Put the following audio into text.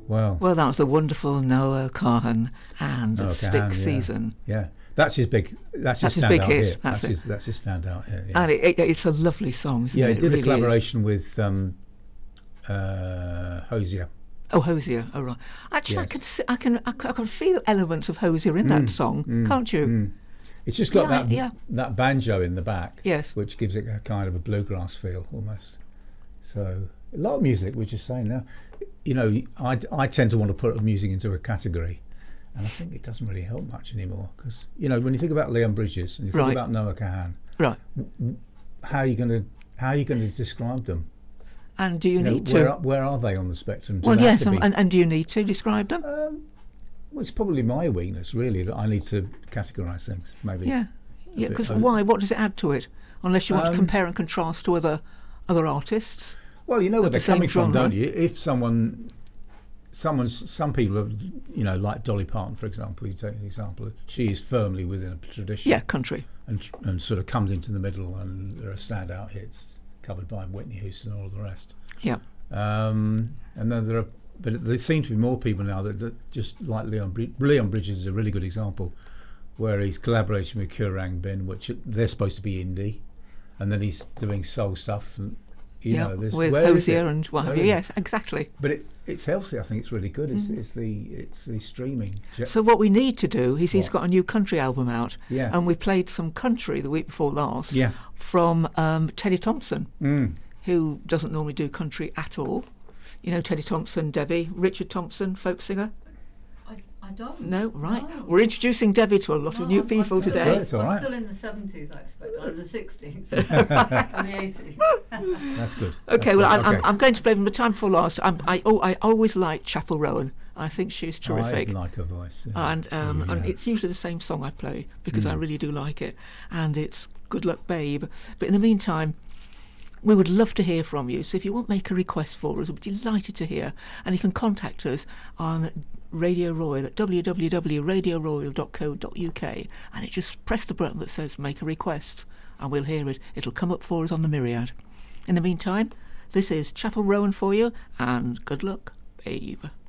Well, that was the wonderful Noah Kahan and Stick Season. Yeah. That's his big. That's his big standout hit. hit. That's his standout hit. Yeah. And it's a lovely song. Isn't it? He did really a collaboration with Hosier. Oh, Hosier. Oh, right. Actually, yes. I can feel elements of Hosier in that song, can't you? It's just got that banjo in the back, yes, which gives it a kind of a bluegrass feel almost. So a lot of music. We're just saying now. You know, I tend to want to put music into a category. And I think it doesn't really help much anymore because, you know, when you think about Leon Bridges and you think about Noah Kahan, right? How are you going to describe them? And do you need to? Where are they on the spectrum? Well, yes, and do you need to describe them? Well, it's probably my weakness, really, that I need to categorise things. Maybe. Yeah. Because why? What does it add to it? Unless you want to compare and contrast to other artists. Well, you know where they're coming from, don't you? If some people have, you know, like Dolly Parton, for example. You take an example. She is firmly within a tradition. Yeah, country. And sort of comes into the middle, and there are standout hits covered by Whitney Houston and all the rest. Yeah. And then there seem to be more people now that just like Leon Bridges is a really good example, where he's collaborating with Kurang Bin, which they're supposed to be indie, and then he's doing soul stuff. And, you know, with Hosier and what have you. Yes, exactly. But it's healthy. I think it's really good. It's the streaming. So what we need to do is he's got a new country album out, yeah, and we played some country the week before last, yeah, from Teddy Thompson, who doesn't normally do country at all. You know Teddy Thompson, Debbie, Richard Thompson, folk singer. I don't. No, right. No. We're introducing Debbie to a lot of new people today. It's all right. I'm still in the 70s, I expect, or the 60s, and the 80s. That's good. Okay, I'm going to play them the time before last. I always like Chapel Rowan. I think she's terrific. I like her voice. Yeah. And it's usually the same song I play because I really do like it. And it's Good Luck Babe. But in the meantime, we would love to hear from you. So if you want to make a request for us, we'd be delighted to hear. And you can contact us on Radio Royal at www.radioroyal.co.uk, and it just press the button that says make a request and we'll hear it. It'll come up for us on the Myriad. In the meantime, this is Chapel Rowan for you, and good luck, babe.